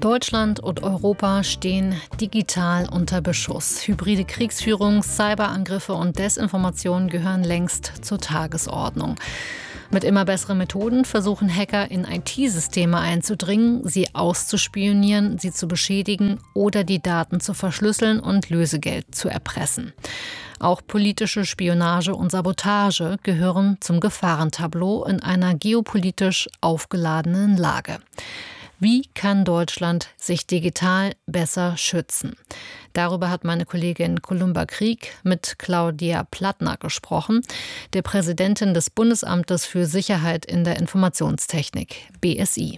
Deutschland und Europa stehen digital unter Beschuss. Hybride Kriegsführung, Cyberangriffe und Desinformation gehören längst zur Tagesordnung. Mit immer besseren Methoden versuchen Hacker in IT-Systeme einzudringen, sie auszuspionieren, sie zu beschädigen oder die Daten zu verschlüsseln und Lösegeld zu erpressen. Auch politische Spionage und Sabotage gehören zum Gefahrentableau in einer geopolitisch aufgeladenen Lage. Wie kann Deutschland sich digital besser schützen? Darüber hat meine Kollegin Columba Krieg mit Claudia Plattner gesprochen, der Präsidentin des Bundesamtes für Sicherheit in der Informationstechnik, BSI.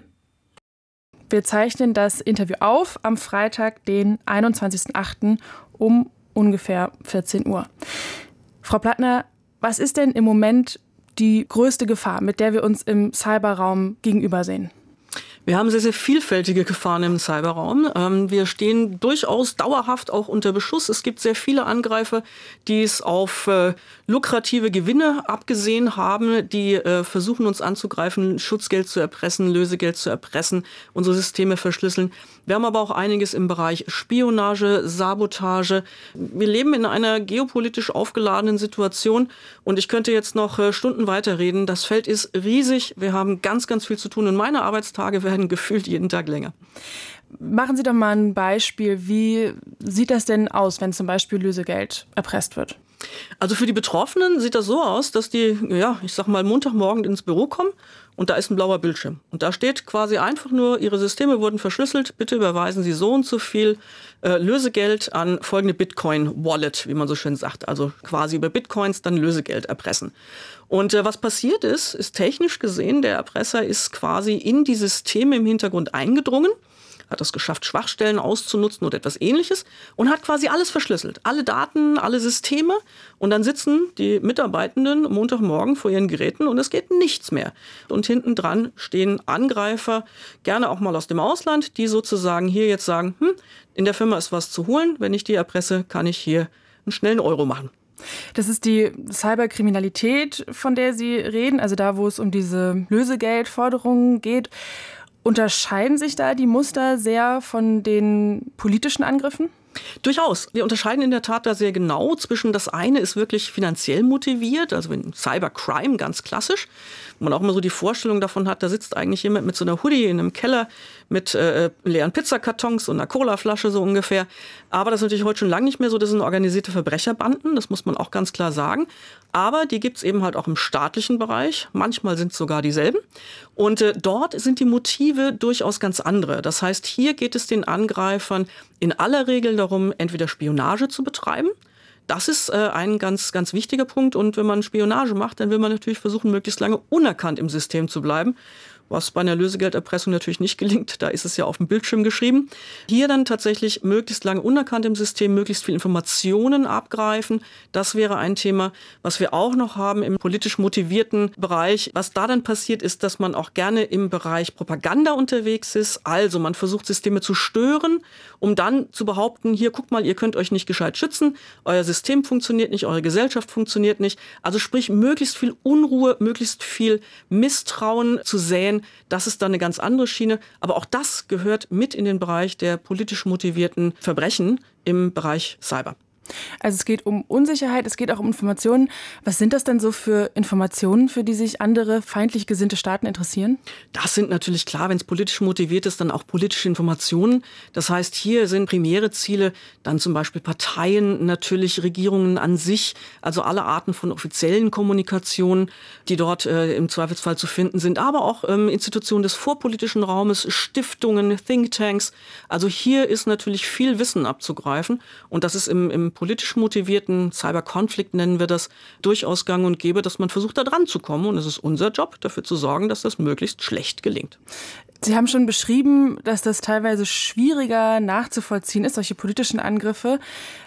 Wir zeichnen das Interview auf am Freitag, den 21.08. um ungefähr 14 Uhr. Frau Plattner, was ist denn im Moment die größte Gefahr, mit der wir uns im Cyberraum gegenübersehen? Wir haben sehr, sehr vielfältige Gefahren im Cyberraum. Wir stehen durchaus dauerhaft auch unter Beschuss. Es gibt sehr viele Angreifer, die es auf lukrative Gewinne abgesehen haben, die versuchen, uns anzugreifen, Schutzgeld zu erpressen, Lösegeld zu erpressen, unsere Systeme verschlüsseln. Wir haben aber auch einiges im Bereich Spionage, Sabotage. Wir leben in einer geopolitisch aufgeladenen Situation und ich könnte jetzt noch Stunden weiterreden. Das Feld ist riesig. Wir haben ganz, ganz viel zu tun und meine Arbeitstage werden gefühlt jeden Tag länger. Machen Sie doch mal ein Beispiel. Wie sieht das denn aus, wenn zum Beispiel Lösegeld erpresst wird? Also für die Betroffenen sieht das so aus, dass die, Montagmorgen ins Büro kommen und da ist ein blauer Bildschirm. Und da steht quasi einfach nur, Ihre Systeme wurden verschlüsselt, bitte überweisen Sie so und so viel Lösegeld an folgende Bitcoin-Wallet, wie man so schön sagt. Also quasi über Bitcoins dann Lösegeld erpressen. Und was passiert ist technisch gesehen, der Erpresser ist quasi in die Systeme im Hintergrund eingedrungen, hat es geschafft, Schwachstellen auszunutzen oder etwas Ähnliches und hat quasi alles verschlüsselt. Alle Daten, alle Systeme. Und dann sitzen die Mitarbeitenden Montagmorgen vor ihren Geräten und es geht nichts mehr. Und hinten dran stehen Angreifer, gerne auch mal aus dem Ausland, die sozusagen hier jetzt sagen, in der Firma ist was zu holen. Wenn ich die erpresse, kann ich hier einen schnellen Euro machen. Das ist die Cyberkriminalität, von der Sie reden, also da, wo es um diese Lösegeldforderungen geht. Unterscheiden sich da die Muster sehr von den politischen Angriffen? Durchaus. Wir unterscheiden in der Tat da sehr genau zwischen, das eine ist wirklich finanziell motiviert, also Cybercrime, ganz klassisch, wo man auch immer so die Vorstellung davon hat, da sitzt eigentlich jemand mit so einer Hoodie in einem Keller mit leeren Pizzakartons und einer Colaflasche so ungefähr. Aber das ist natürlich heute schon lange nicht mehr so, das sind organisierte Verbrecherbanden, das muss man auch ganz klar sagen. Aber die gibt es eben halt auch im staatlichen Bereich, manchmal sind es sogar dieselben. Und dort sind die Motive durchaus ganz andere. Das heißt, hier geht es den Angreifern in aller Regel darum, entweder Spionage zu betreiben. Das ist ein ganz, ganz wichtiger Punkt. Und wenn man Spionage macht, dann will man natürlich versuchen, möglichst lange unerkannt im System zu bleiben. Was bei einer Lösegelderpressung natürlich nicht gelingt, da ist es ja auf dem Bildschirm geschrieben. Hier dann tatsächlich möglichst lange unerkannt im System, möglichst viel Informationen abgreifen. Das wäre ein Thema, was wir auch noch haben im politisch motivierten Bereich. Was da dann passiert, ist, dass man auch gerne im Bereich Propaganda unterwegs ist. Also man versucht, Systeme zu stören, um dann zu behaupten, hier, guckt mal, ihr könnt euch nicht gescheit schützen, euer System funktioniert nicht, eure Gesellschaft funktioniert nicht. Also sprich, möglichst viel Unruhe, möglichst viel Misstrauen zu säen. Das ist dann eine ganz andere Schiene. Aber auch das gehört mit in den Bereich der politisch motivierten Verbrechen im Bereich Cyber. Also es geht um Unsicherheit, es geht auch um Informationen. Was sind das denn so für Informationen, für die sich andere feindlich gesinnte Staaten interessieren? Das sind natürlich klar, wenn es politisch motiviert ist, dann auch politische Informationen. Das heißt, hier sind primäre Ziele dann zum Beispiel Parteien, natürlich Regierungen an sich, also alle Arten von offiziellen Kommunikationen, die dort im Zweifelsfall zu finden sind, aber auch Institutionen des vorpolitischen Raumes, Stiftungen, Thinktanks. Also hier ist natürlich viel Wissen abzugreifen und das ist im politisch motivierten Cyberkonflikt, nennen wir das, durchaus gang und gäbe, dass man versucht, da dran zu kommen. Und es ist unser Job, dafür zu sorgen, dass das möglichst schlecht gelingt. Sie haben schon beschrieben, dass das teilweise schwieriger nachzuvollziehen ist, solche politischen Angriffe.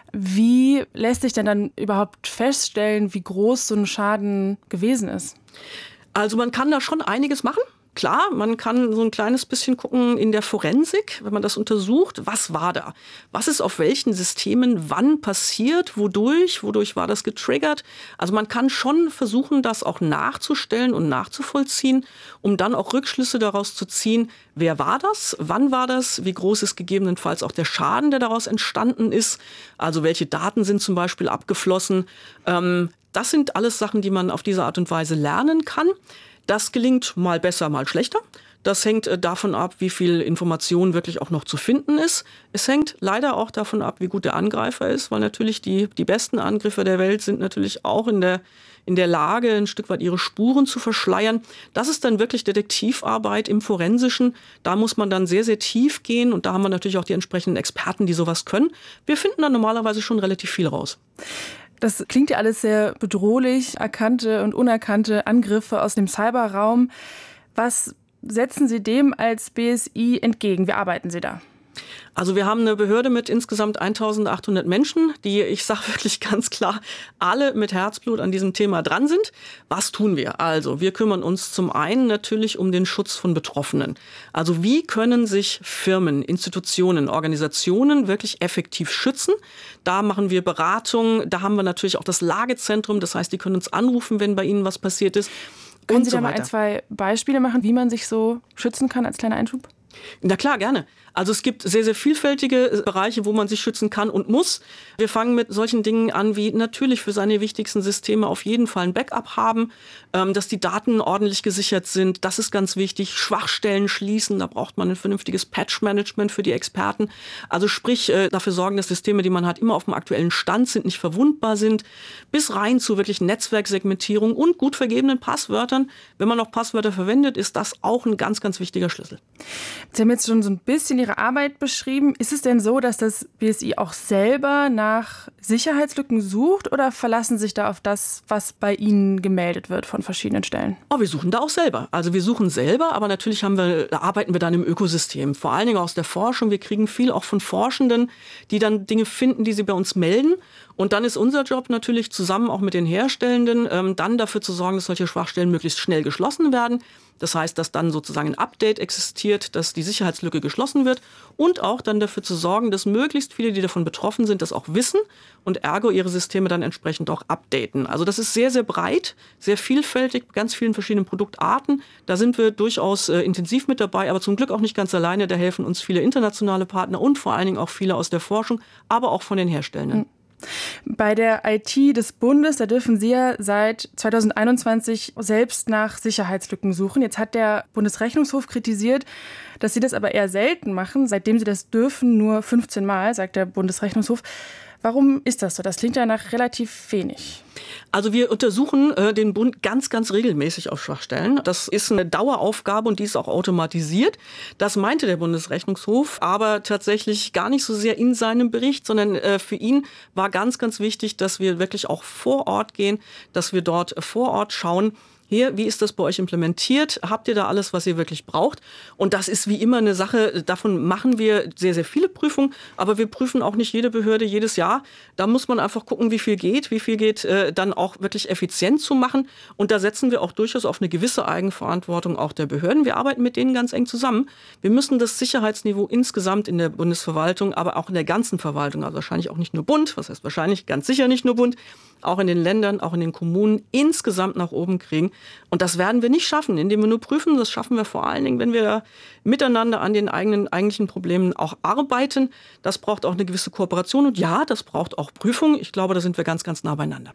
Wie lässt sich denn dann überhaupt feststellen, wie groß so ein Schaden gewesen ist? Also man kann da schon einiges machen. Klar, man kann so ein kleines bisschen gucken in der Forensik, wenn man das untersucht. Was war da? Was ist auf welchen Systemen wann passiert? Wodurch war das getriggert? Also man kann schon versuchen, das auch nachzustellen und nachzuvollziehen, um dann auch Rückschlüsse daraus zu ziehen. Wer war das? Wann war das? Wie groß ist gegebenenfalls auch der Schaden, der daraus entstanden ist? Also welche Daten sind zum Beispiel abgeflossen? Das sind alles Sachen, die man auf diese Art und Weise lernen kann. Das gelingt mal besser, mal schlechter. Das hängt davon ab, wie viel Information wirklich auch noch zu finden ist. Es hängt leider auch davon ab, wie gut der Angreifer ist, weil natürlich die besten Angreifer der Welt sind natürlich auch in der Lage, ein Stück weit ihre Spuren zu verschleiern. Das ist dann wirklich Detektivarbeit im Forensischen. Da muss man dann sehr, sehr tief gehen und da haben wir natürlich auch die entsprechenden Experten, die sowas können. Wir finden dann normalerweise schon relativ viel raus. Das klingt ja alles sehr bedrohlich, erkannte und unerkannte Angriffe aus dem Cyberraum. Was setzen Sie dem als BSI entgegen? Wie arbeiten Sie da? Also wir haben eine Behörde mit insgesamt 1.800 Menschen, die, ich sage wirklich ganz klar, alle mit Herzblut an diesem Thema dran sind. Was tun wir? Also wir kümmern uns zum einen natürlich um den Schutz von Betroffenen. Also wie können sich Firmen, Institutionen, Organisationen wirklich effektiv schützen? Da machen wir Beratung, da haben wir natürlich auch das Lagezentrum, das heißt, die können uns anrufen, wenn bei ihnen was passiert ist. Können Sie da mal 2 Beispiele machen, wie man sich so schützen kann als kleiner Einschub? Na klar, gerne. Also es gibt sehr, sehr vielfältige Bereiche, wo man sich schützen kann und muss. Wir fangen mit solchen Dingen an, wie natürlich für seine wichtigsten Systeme auf jeden Fall ein Backup haben, dass die Daten ordentlich gesichert sind. Das ist ganz wichtig. Schwachstellen schließen, da braucht man ein vernünftiges Patch-Management für die Experten. Also sprich, dafür sorgen, dass Systeme, die man hat, immer auf dem aktuellen Stand sind, nicht verwundbar sind, bis rein zu wirklich Netzwerksegmentierung und gut vergebenen Passwörtern. Wenn man noch Passwörter verwendet, ist das auch ein ganz, ganz wichtiger Schlüssel. Sie haben jetzt schon so ein bisschen Ihre Arbeit beschrieben. Ist es denn so, dass das BSI auch selber nach Sicherheitslücken sucht oder verlassen sich da auf das, was bei Ihnen gemeldet wird von verschiedenen Stellen? Oh, wir suchen da auch selber. Also wir suchen selber, aber natürlich arbeiten wir dann im Ökosystem. Vor allen Dingen aus der Forschung. Wir kriegen viel auch von Forschenden, die dann Dinge finden, die sie bei uns melden. Und dann ist unser Job natürlich zusammen auch mit den Herstellenden, dann dafür zu sorgen, dass solche Schwachstellen möglichst schnell geschlossen werden. Das heißt, dass dann sozusagen ein Update existiert, dass die Sicherheitslücke geschlossen wird und auch dann dafür zu sorgen, dass möglichst viele, die davon betroffen sind, das auch wissen und ergo ihre Systeme dann entsprechend auch updaten. Also das ist sehr, sehr breit, sehr vielfältig, mit ganz vielen verschiedenen Produktarten. Da sind wir durchaus intensiv mit dabei, aber zum Glück auch nicht ganz alleine. Da helfen uns viele internationale Partner und vor allen Dingen auch viele aus der Forschung, aber auch von den Herstellenden. Bei der IT des Bundes, da dürfen Sie ja seit 2021 selbst nach Sicherheitslücken suchen. Jetzt hat der Bundesrechnungshof kritisiert, dass Sie das aber eher selten machen. Seitdem Sie das dürfen, nur 15 Mal, sagt der Bundesrechnungshof. Warum ist das so? Das klingt ja nach relativ wenig. Also wir untersuchen den Bund ganz, ganz regelmäßig auf Schwachstellen. Das ist eine Daueraufgabe und die ist auch automatisiert. Das meinte der Bundesrechnungshof, aber tatsächlich gar nicht so sehr in seinem Bericht, sondern für ihn war ganz, ganz wichtig, dass wir wirklich auch vor Ort gehen, dass wir dort vor Ort schauen, hier, wie ist das bei euch implementiert? Habt ihr da alles, was ihr wirklich braucht? Und das ist wie immer eine Sache, davon machen wir sehr, sehr viele Prüfungen, aber wir prüfen auch nicht jede Behörde jedes Jahr. Da muss man einfach gucken, wie viel geht dann auch wirklich effizient zu machen. Und da setzen wir auch durchaus auf eine gewisse Eigenverantwortung auch der Behörden. Wir arbeiten mit denen ganz eng zusammen. Wir müssen das Sicherheitsniveau insgesamt in der Bundesverwaltung, aber auch in der ganzen Verwaltung, also wahrscheinlich auch nicht nur Bund, was heißt wahrscheinlich, ganz sicher nicht nur Bund, auch in den Ländern, auch in den Kommunen insgesamt nach oben kriegen. Und das werden wir nicht schaffen, indem wir nur prüfen. Das schaffen wir vor allen Dingen, wenn wir miteinander an den eigentlichen Problemen auch arbeiten. Das braucht auch eine gewisse Kooperation. Und ja, das braucht auch Prüfung. Ich glaube, da sind wir ganz, ganz nah beieinander.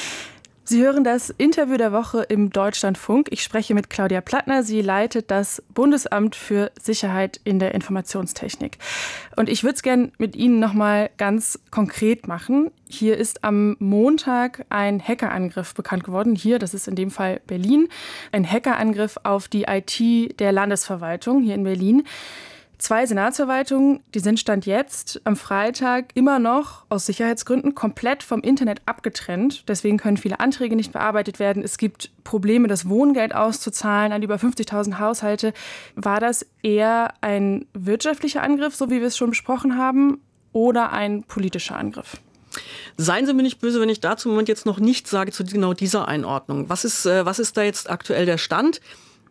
Sie hören das Interview der Woche im Deutschlandfunk. Ich spreche mit Claudia Plattner. Sie leitet das Bundesamt für Sicherheit in der Informationstechnik. Und ich würde es gerne mit Ihnen noch mal ganz konkret machen. Hier ist am Montag ein Hackerangriff bekannt geworden. Hier, das ist in dem Fall Berlin. Ein Hackerangriff auf die IT der Landesverwaltung hier in Berlin. 2 Senatsverwaltungen, die sind Stand jetzt am Freitag immer noch aus Sicherheitsgründen komplett vom Internet abgetrennt. Deswegen können viele Anträge nicht bearbeitet werden. Es gibt Probleme, das Wohngeld auszuzahlen an über 50.000 Haushalte. War das eher ein wirtschaftlicher Angriff, so wie wir es schon besprochen haben, oder ein politischer Angriff? Seien Sie mir nicht böse, wenn ich dazu im Moment jetzt noch nichts sage zu genau dieser Einordnung. Was ist da jetzt aktuell der Stand?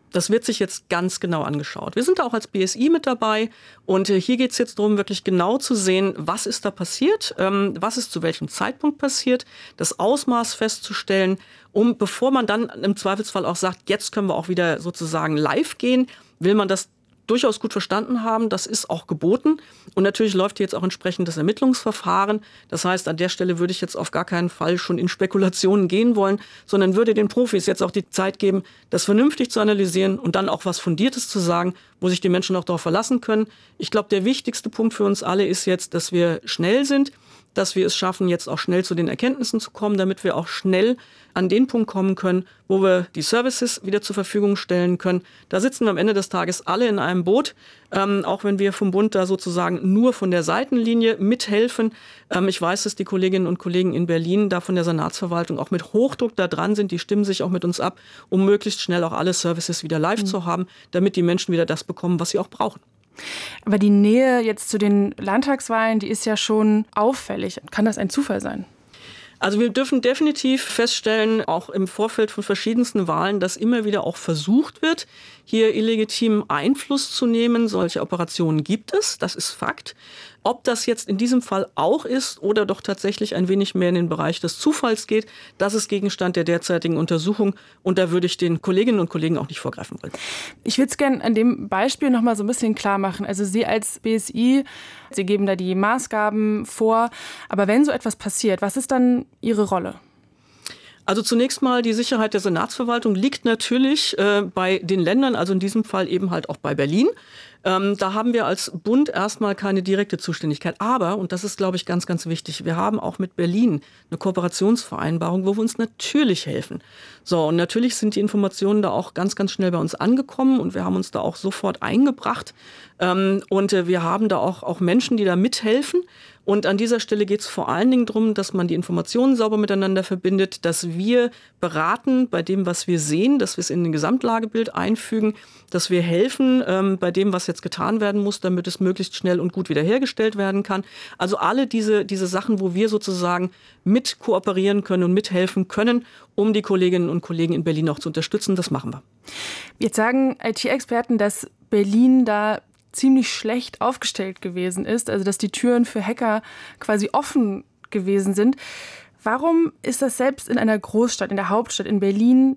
Das wird sich jetzt ganz genau angeschaut. Wir sind da auch als BSI mit dabei und hier geht es jetzt darum, wirklich genau zu sehen, was ist da passiert, was ist zu welchem Zeitpunkt passiert, das Ausmaß festzustellen, bevor man dann im Zweifelsfall auch sagt, jetzt können wir auch wieder sozusagen live gehen, will man das durchaus gut verstanden haben. Das ist auch geboten. Und natürlich läuft hier jetzt auch entsprechend das Ermittlungsverfahren. Das heißt, an der Stelle würde ich jetzt auf gar keinen Fall schon in Spekulationen gehen wollen, sondern würde den Profis jetzt auch die Zeit geben, das vernünftig zu analysieren und dann auch was Fundiertes zu sagen, wo sich die Menschen auch darauf verlassen können. Ich glaube, der wichtigste Punkt für uns alle ist jetzt, dass wir schnell sind, dass wir es schaffen, jetzt auch schnell zu den Erkenntnissen zu kommen, damit wir auch schnell an den Punkt kommen können, wo wir die Services wieder zur Verfügung stellen können. Da sitzen wir am Ende des Tages alle in einem Boot, auch wenn wir vom Bund da sozusagen nur von der Seitenlinie mithelfen. Ich weiß, dass die Kolleginnen und Kollegen in Berlin da von der Senatsverwaltung auch mit Hochdruck da dran sind. Die stimmen sich auch mit uns ab, um möglichst schnell auch alle Services wieder live zu haben, damit die Menschen wieder das bekommen, was sie auch brauchen. Aber die Nähe jetzt zu den Landtagswahlen, die ist ja schon auffällig. Kann das ein Zufall sein? Also wir dürfen definitiv feststellen, auch im Vorfeld von verschiedensten Wahlen, dass immer wieder auch versucht wird, hier illegitim Einfluss zu nehmen. Solche Operationen gibt es, das ist Fakt. Ob das jetzt in diesem Fall auch ist oder doch tatsächlich ein wenig mehr in den Bereich des Zufalls geht, das ist Gegenstand der derzeitigen Untersuchung. Und da würde ich den Kolleginnen und Kollegen auch nicht vorgreifen wollen. Ich würde es gerne an dem Beispiel noch mal so ein bisschen klar machen. Also Sie als BSI, Sie geben da die Maßgaben vor. Aber wenn so etwas passiert, was ist dann Ihre Rolle? Also zunächst mal, die Sicherheit der Senatsverwaltung liegt natürlich bei den Ländern, also in diesem Fall eben halt auch bei Berlin. Da haben wir als Bund erstmal keine direkte Zuständigkeit. Aber, und das ist, glaube ich, ganz, ganz wichtig, wir haben auch mit Berlin eine Kooperationsvereinbarung, wo wir uns natürlich helfen. So, und natürlich sind die Informationen da auch ganz, ganz schnell bei uns angekommen und wir haben uns da auch sofort eingebracht. Und wir haben da auch Menschen, die da mithelfen. Und an dieser Stelle geht es vor allen Dingen darum, dass man die Informationen sauber miteinander verbindet, dass wir beraten bei dem, was wir sehen, dass wir es in ein Gesamtlagebild einfügen, dass wir helfen bei dem, was jetzt getan werden muss, damit es möglichst schnell und gut wiederhergestellt werden kann. Also alle diese Sachen, wo wir sozusagen mit kooperieren können und mithelfen können, um die Kolleginnen und Kollegen in Berlin auch zu unterstützen, das machen wir. Jetzt sagen IT-Experten, dass Berlin da ziemlich schlecht aufgestellt gewesen ist, also dass die Türen für Hacker quasi offen gewesen sind. Warum ist das selbst in einer Großstadt, in der Hauptstadt, in Berlin,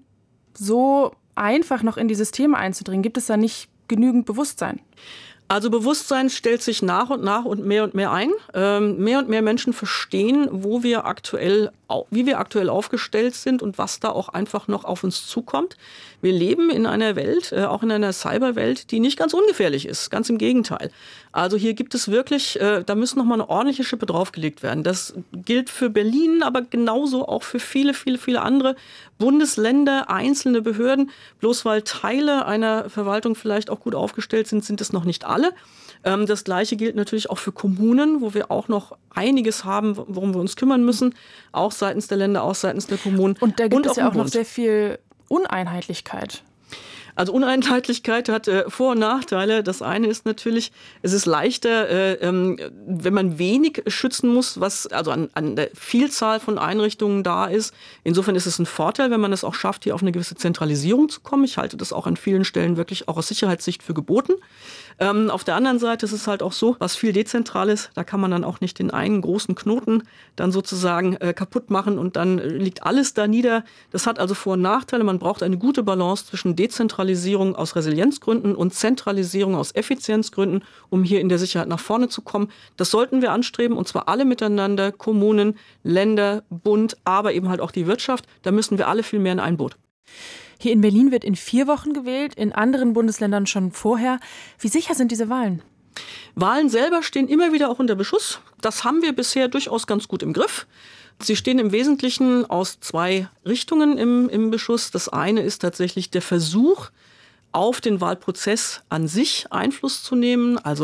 so einfach noch in die Systeme einzudringen? Gibt es da nicht genügend Bewusstsein? Also Bewusstsein stellt sich nach und mehr ein. Mehr und mehr Menschen verstehen, wie wir aktuell aufgestellt sind und was da auch einfach noch auf uns zukommt. Wir leben in einer Welt, auch in einer Cyberwelt, die nicht ganz ungefährlich ist. Ganz im Gegenteil. Also hier gibt es wirklich, da müssen noch mal eine ordentliche Schippe draufgelegt werden. Das gilt für Berlin, aber genauso auch für viele, viele, viele andere Bundesländer, einzelne Behörden. Bloß weil Teile einer Verwaltung vielleicht auch gut aufgestellt sind, sind es noch nicht alle. Das Gleiche gilt natürlich auch für Kommunen, wo wir auch noch einiges haben, worum wir uns kümmern müssen. Auch seitens der Länder, auch seitens der Kommunen. Und da gibt es ja auch noch sehr viel Uneinheitlichkeit. Also Uneinheitlichkeit hat Vor- und Nachteile. Das eine ist natürlich, es ist leichter, wenn man wenig schützen muss, was also an der Vielzahl von Einrichtungen da ist. Insofern ist es ein Vorteil, wenn man es auch schafft, hier auf eine gewisse Zentralisierung zu kommen. Ich halte das auch an vielen Stellen wirklich auch aus Sicherheitssicht für geboten. Auf der anderen Seite ist es halt auch so, was viel dezentral ist, da kann man dann auch nicht den einen großen Knoten dann sozusagen kaputt machen und dann liegt alles da nieder. Das hat also Vor- und Nachteile. Man braucht eine gute Balance zwischen Dezentralisierung aus Resilienzgründen und Zentralisierung aus Effizienzgründen, um hier in der Sicherheit nach vorne zu kommen. Das sollten wir anstreben und zwar alle miteinander, Kommunen, Länder, Bund, aber eben halt auch die Wirtschaft. Da müssen wir alle viel mehr in ein Boot. Hier in Berlin wird in 4 Wochen gewählt, in anderen Bundesländern schon vorher. Wie sicher sind diese Wahlen? Wahlen selber stehen immer wieder auch unter Beschuss. Das haben wir bisher durchaus ganz gut im Griff. Sie stehen im Wesentlichen aus 2 Richtungen im Beschuss. Das eine ist tatsächlich der Versuch, auf den Wahlprozess an sich Einfluss zu nehmen, also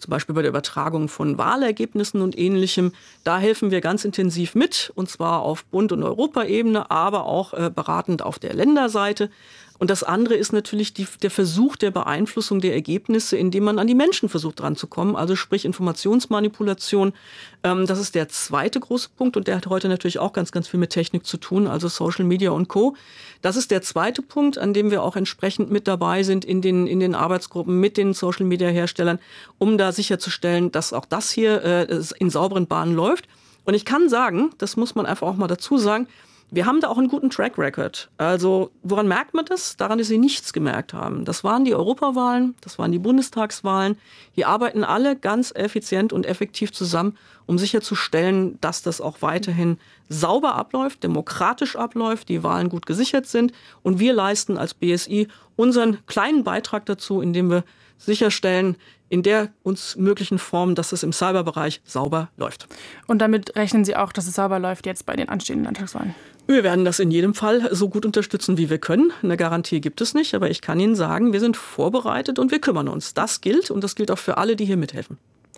zum Beispiel bei der Übertragung von Wahlergebnissen und Ähnlichem. Da helfen wir ganz intensiv mit, und zwar auf Bund- und Europaebene, aber auch beratend auf der Länderseite. Und das andere ist natürlich der Versuch der Beeinflussung der Ergebnisse, indem man an die Menschen versucht ranzukommen, also sprich Informationsmanipulation. Das ist der zweite große Punkt, und der hat heute natürlich auch ganz, ganz viel mit Technik zu tun, also Social Media und Co. Das ist der zweite Punkt, an dem wir auch entsprechend mit dabei sind in den Arbeitsgruppen mit den Social Media Herstellern, um da sicherzustellen, dass auch das hier in sauberen Bahnen läuft. Und ich kann sagen, das muss man einfach auch mal dazu sagen, wir haben da auch einen guten Track Record. Also woran merkt man das? Daran, dass sie nichts gemerkt haben. Das waren die Europawahlen, das waren die Bundestagswahlen. Hier arbeiten alle ganz effizient und effektiv zusammen, um sicherzustellen, dass das auch weiterhin sauber abläuft, demokratisch abläuft, die Wahlen gut gesichert sind. Und wir leisten als BSI unseren kleinen Beitrag dazu, indem wir sicherstellen, in der uns möglichen Form, dass es im Cyberbereich sauber läuft. Und damit rechnen Sie auch, dass es sauber läuft jetzt bei den anstehenden Landtagswahlen? Wir werden das in jedem Fall so gut unterstützen, wie wir können. Eine Garantie gibt es nicht, aber ich kann Ihnen sagen, wir sind vorbereitet und wir kümmern uns. Das gilt, und das gilt auch für alle, die hier mithelfen.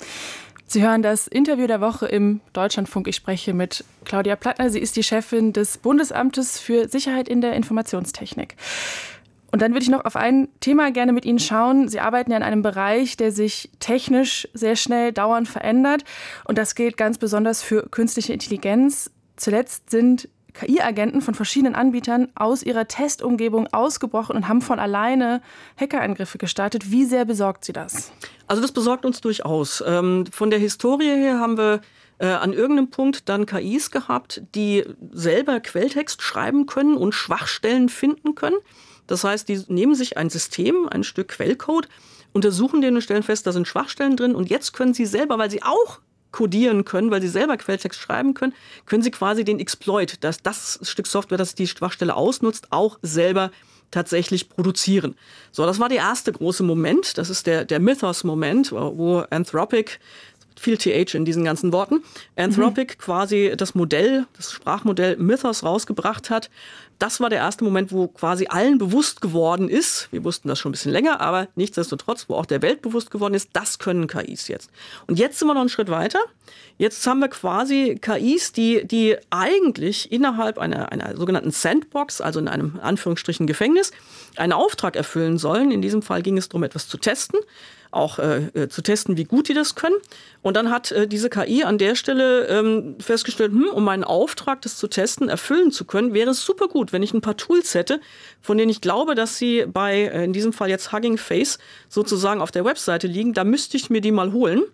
Sie hören das Interview der Woche im Deutschlandfunk. Ich spreche mit Claudia Plattner. Sie ist die Chefin des Bundesamtes für Sicherheit in der Informationstechnik. Und dann würde ich noch auf ein Thema gerne mit Ihnen schauen. Sie arbeiten ja in einem Bereich, der sich technisch sehr schnell dauernd verändert. Und das gilt ganz besonders für künstliche Intelligenz. Zuletzt sind KI-Agenten von verschiedenen Anbietern aus ihrer Testumgebung ausgebrochen und haben von alleine Hackerangriffe gestartet. Wie sehr besorgt Sie das? Also das besorgt uns durchaus. Von der Historie her haben wir an irgendeinem Punkt dann KIs gehabt, die selber Quelltext schreiben können und Schwachstellen finden können. Das heißt, die nehmen sich ein System, ein Stück Quellcode, untersuchen den und stellen fest, da sind Schwachstellen drin. Und jetzt können sie selber, weil sie auch codieren können, weil sie selber Quelltext schreiben können, können sie quasi den Exploit, das Stück Software, das die Schwachstelle ausnutzt, auch selber tatsächlich produzieren. So, das war der erste große Moment. Das ist der Mythos-Moment, wo Anthropic, viel TH in diesen ganzen Worten, Anthropic quasi das Sprachmodell Mythos rausgebracht hat. Das war der erste Moment, wo quasi allen bewusst geworden ist, wir wussten das schon ein bisschen länger, aber nichtsdestotrotz, wo auch der Welt bewusst geworden ist, das können KIs jetzt. Und jetzt sind wir noch einen Schritt weiter. Jetzt haben wir quasi KIs, die eigentlich innerhalb einer sogenannten Sandbox, also in einem Anführungsstrichen Gefängnis, einen Auftrag erfüllen sollen. In diesem Fall ging es darum, etwas zu testen. Auch zu testen, wie gut die das können. Und dann hat diese KI an der Stelle festgestellt, um meinen Auftrag, das zu testen, erfüllen zu können, wäre es super gut, wenn ich ein paar Tools hätte, von denen ich glaube, dass sie bei, in diesem Fall jetzt Hugging Face, sozusagen auf der Webseite liegen. Da müsste ich mir die mal holen.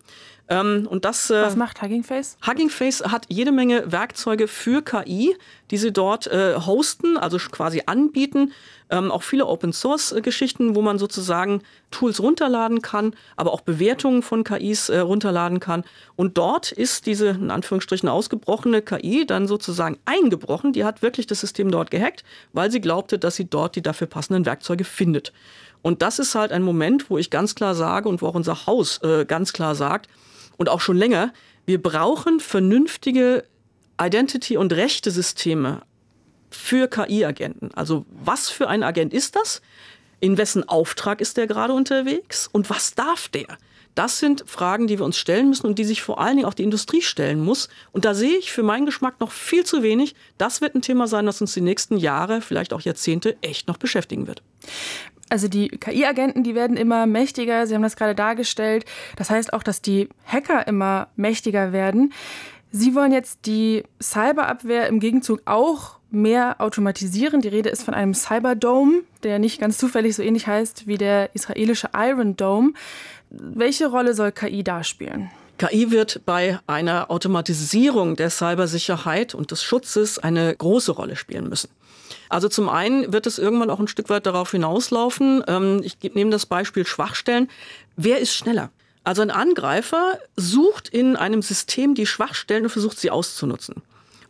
Was macht Hugging Face? Hugging Face hat jede Menge Werkzeuge für KI, die sie dort hosten, also quasi anbieten. Auch viele Open-Source-Geschichten, wo man sozusagen Tools runterladen kann, aber auch Bewertungen von KIs runterladen kann. Und dort ist diese, in Anführungsstrichen, ausgebrochene KI dann sozusagen eingebrochen. Die hat wirklich das System dort gehackt, weil sie glaubte, dass sie dort die dafür passenden Werkzeuge findet. Und das ist halt ein Moment, wo ich ganz klar sage und wo auch unser Haus ganz klar sagt, und auch schon länger, wir brauchen vernünftige Identity- und Rechte-Systeme für KI-Agenten. Also was für ein Agent ist das? In wessen Auftrag ist der gerade unterwegs? Und was darf der? Das sind Fragen, die wir uns stellen müssen und die sich vor allen Dingen auch die Industrie stellen muss. Und da sehe ich für meinen Geschmack noch viel zu wenig. Das wird ein Thema sein, das uns die nächsten Jahre, vielleicht auch Jahrzehnte, echt noch beschäftigen wird. Also die KI-Agenten, die werden immer mächtiger. Sie haben das gerade dargestellt. Das heißt auch, dass die Hacker immer mächtiger werden. Sie wollen jetzt die Cyberabwehr im Gegenzug auch mehr automatisieren. Die Rede ist von einem Cyberdome, der nicht ganz zufällig so ähnlich heißt wie der israelische Iron Dome. Welche Rolle soll KI da spielen? KI wird bei einer Automatisierung der Cybersicherheit und des Schutzes eine große Rolle spielen müssen. Also zum einen wird es irgendwann auch ein Stück weit darauf hinauslaufen. Ich nehme das Beispiel Schwachstellen. Wer ist schneller? Also ein Angreifer sucht in einem System die Schwachstellen und versucht sie auszunutzen.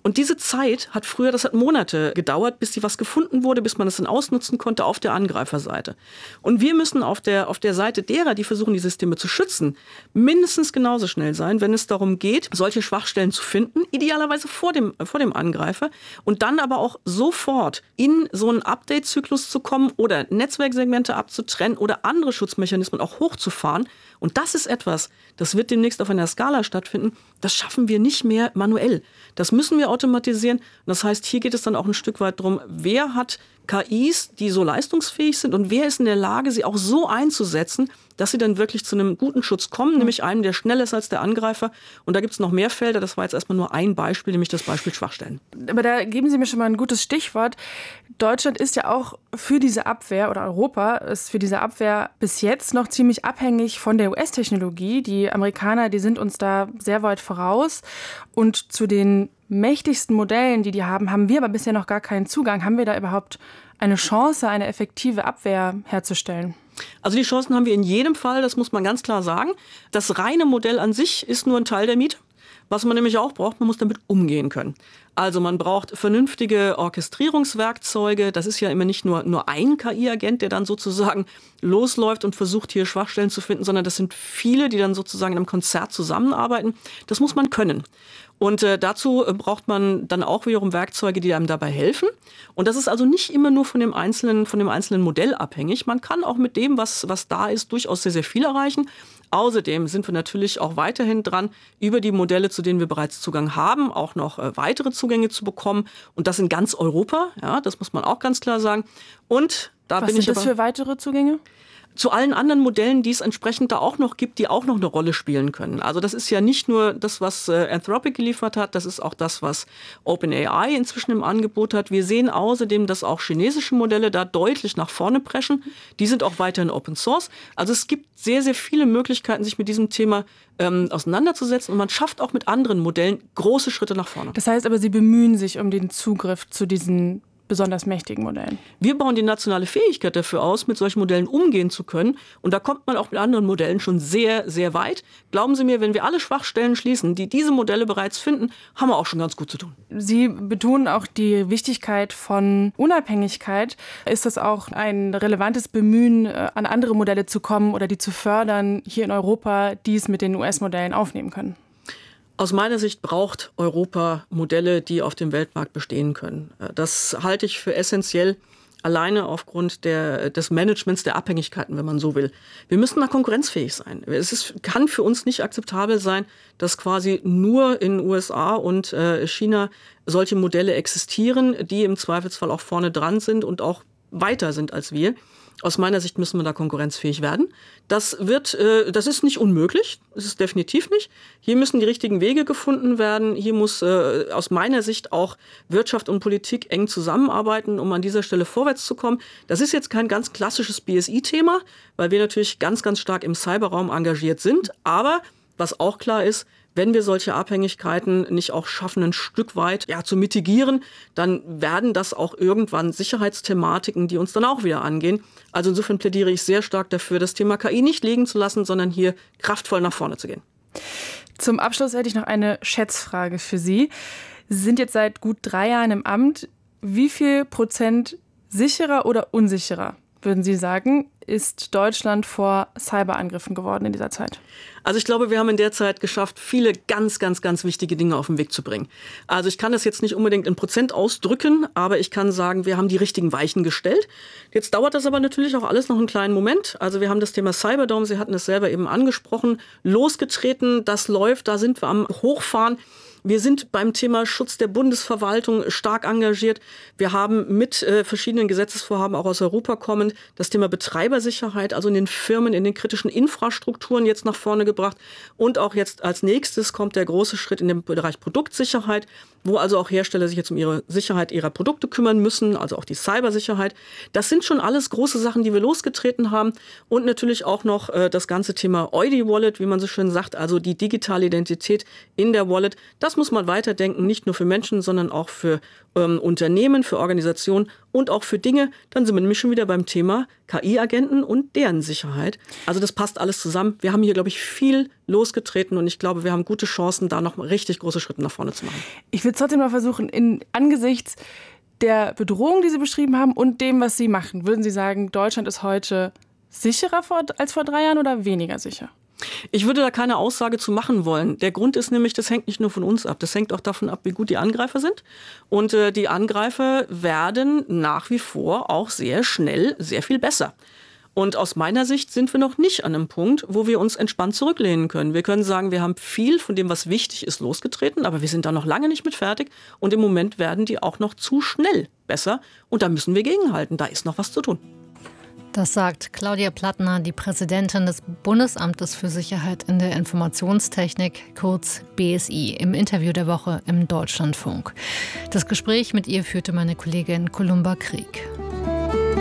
Und diese Zeit hat früher, das hat Monate gedauert, bis was gefunden wurde, bis man es dann ausnutzen konnte auf der Angreiferseite. Und wir müssen auf der Seite derer, die versuchen, die Systeme zu schützen, mindestens genauso schnell sein, wenn es darum geht, solche Schwachstellen zu finden, idealerweise vor dem Angreifer, und dann aber auch sofort in so einen Update-Zyklus zu kommen oder Netzwerksegmente abzutrennen oder andere Schutzmechanismen auch hochzufahren. Und das ist etwas, das wird demnächst auf einer Skala stattfinden. Das schaffen wir nicht mehr manuell. Das müssen wir automatisieren. Und das heißt, hier geht es dann auch ein Stück weit darum, wer hat KIs, die so leistungsfähig sind und wer ist in der Lage, sie auch so einzusetzen, dass sie dann wirklich zu einem guten Schutz kommen, nämlich einem, der schneller ist als der Angreifer. Und da gibt es noch mehr Felder. Das war jetzt erstmal nur ein Beispiel, nämlich das Beispiel Schwachstellen. Aber da geben Sie mir schon mal ein gutes Stichwort. Deutschland ist ja auch für diese Abwehr, oder Europa ist für diese Abwehr bis jetzt noch ziemlich abhängig von der US-Technologie. Die Amerikaner, die sind uns da sehr weit voraus. Und zu den mächtigsten Modellen, die haben, haben wir aber bisher noch gar keinen Zugang. Haben wir da überhaupt eine Chance, eine effektive Abwehr herzustellen? Also die Chancen haben wir in jedem Fall, das muss man ganz klar sagen. Das reine Modell an sich ist nur ein Teil der Miete. Was man nämlich auch braucht, man muss damit umgehen können. Also man braucht vernünftige Orchestrierungswerkzeuge. Das ist ja immer nicht nur ein KI-Agent, der dann sozusagen losläuft und versucht, hier Schwachstellen zu finden, sondern das sind viele, die dann sozusagen in einem Konzert zusammenarbeiten. Das muss man können. Und dazu braucht man dann auch wiederum Werkzeuge, die einem dabei helfen. Und das ist also nicht immer nur von dem einzelnen Modell abhängig. Man kann auch mit dem, was da ist, durchaus sehr, sehr viel erreichen. Außerdem sind wir natürlich auch weiterhin dran, über die Modelle, zu denen wir bereits Zugang haben, auch noch weitere Zugänge zu bekommen. Und das in ganz Europa. Ja, das muss man auch ganz klar sagen. Und da Was sind das für weitere Zugänge? Zu allen anderen Modellen, die es entsprechend da auch noch gibt, die auch noch eine Rolle spielen können. Also das ist ja nicht nur das, was Anthropic geliefert hat, das ist auch das, was OpenAI inzwischen im Angebot hat. Wir sehen außerdem, dass auch chinesische Modelle da deutlich nach vorne preschen. Die sind auch weiterhin Open Source. Also es gibt sehr, sehr viele Möglichkeiten, sich mit diesem Thema auseinanderzusetzen. Und man schafft auch mit anderen Modellen große Schritte nach vorne. Das heißt aber, Sie bemühen sich um den Zugriff zu diesen besonders mächtigen Modellen. Wir bauen die nationale Fähigkeit dafür aus, mit solchen Modellen umgehen zu können. Und da kommt man auch mit anderen Modellen schon sehr, sehr weit. Glauben Sie mir, wenn wir alle Schwachstellen schließen, die diese Modelle bereits finden, haben wir auch schon ganz gut zu tun. Sie betonen auch die Wichtigkeit von Unabhängigkeit. Ist das auch ein relevantes Bemühen, an andere Modelle zu kommen oder die zu fördern, hier in Europa, die es mit den US-Modellen aufnehmen können? Aus meiner Sicht braucht Europa Modelle, die auf dem Weltmarkt bestehen können. Das halte ich für essentiell, alleine aufgrund des Managements der Abhängigkeiten, wenn man so will. Wir müssen da konkurrenzfähig sein. Kann für uns nicht akzeptabel sein, dass quasi nur in den USA und China solche Modelle existieren, die im Zweifelsfall auch vorne dran sind und auch weiter sind als wir. Aus meiner Sicht müssen wir da konkurrenzfähig werden. Das ist nicht unmöglich, das ist definitiv nicht. Hier müssen die richtigen Wege gefunden werden. Hier muss aus meiner Sicht auch Wirtschaft und Politik eng zusammenarbeiten, um an dieser Stelle vorwärts zu kommen. Das ist jetzt kein ganz klassisches BSI-Thema, weil wir natürlich ganz, ganz stark im Cyberraum engagiert sind. Aber was auch klar ist, wenn wir solche Abhängigkeiten nicht auch schaffen, ein Stück weit zu mitigieren, dann werden das auch irgendwann Sicherheitsthematiken, die uns dann auch wieder angehen. Also insofern plädiere ich sehr stark dafür, das Thema KI nicht liegen zu lassen, sondern hier kraftvoll nach vorne zu gehen. Zum Abschluss hätte ich noch eine Schätzfrage für Sie. Sie sind jetzt seit gut 3 Jahren im Amt. Wie viel Prozent sicherer oder unsicherer, würden Sie sagen, ist Deutschland vor Cyberangriffen geworden in dieser Zeit? Also ich glaube, wir haben in der Zeit geschafft, viele ganz, ganz, ganz wichtige Dinge auf den Weg zu bringen. Also ich kann das jetzt nicht unbedingt in Prozent ausdrücken, aber ich kann sagen, wir haben die richtigen Weichen gestellt. Jetzt dauert das aber natürlich auch alles noch einen kleinen Moment. Also wir haben das Thema Cyberdome, Sie hatten es selber eben angesprochen, losgetreten. Das läuft, da sind wir am Hochfahren. Wir sind beim Thema Schutz der Bundesverwaltung stark engagiert. Wir haben mit verschiedenen Gesetzesvorhaben auch aus Europa kommend das Thema Betreibersicherheit, also in den Firmen, in den kritischen Infrastrukturen jetzt nach vorne gebracht. Und auch jetzt als nächstes kommt der große Schritt in den Bereich Produktsicherheit, wo also auch Hersteller sich jetzt um ihre Sicherheit ihrer Produkte kümmern müssen, also auch die Cybersicherheit. Das sind schon alles große Sachen, die wir losgetreten haben. Und natürlich auch noch das ganze Thema Eudi-Wallet, wie man so schön sagt, also die digitale Identität in der Wallet. Das muss man weiterdenken, nicht nur für Menschen, sondern auch für Unternehmen, für Organisationen und auch für Dinge, dann sind wir nämlich schon wieder beim Thema KI-Agenten und deren Sicherheit. Also das passt alles zusammen. Wir haben hier, glaube ich, viel losgetreten und ich glaube, wir haben gute Chancen, da noch richtig große Schritte nach vorne zu machen. Ich will trotzdem mal versuchen, angesichts der Bedrohung, die Sie beschrieben haben und dem, was Sie machen, würden Sie sagen, Deutschland ist heute sicherer als vor 3 Jahren oder weniger sicher? Ich würde da keine Aussage zu machen wollen. Der Grund ist nämlich, das hängt nicht nur von uns ab, das hängt auch davon ab, wie gut die Angreifer sind. Und die Angreifer werden nach wie vor auch sehr schnell sehr viel besser. Und aus meiner Sicht sind wir noch nicht an einem Punkt, wo wir uns entspannt zurücklehnen können. Wir können sagen, wir haben viel von dem, was wichtig ist, losgetreten, aber wir sind da noch lange nicht mit fertig. Und im Moment werden die auch noch zu schnell besser. Und da müssen wir gegenhalten. Da ist noch was zu tun. Das sagt Claudia Plattner, die Präsidentin des Bundesamtes für Sicherheit in der Informationstechnik, kurz BSI, im Interview der Woche im Deutschlandfunk. Das Gespräch mit ihr führte meine Kollegin Columba Krieg.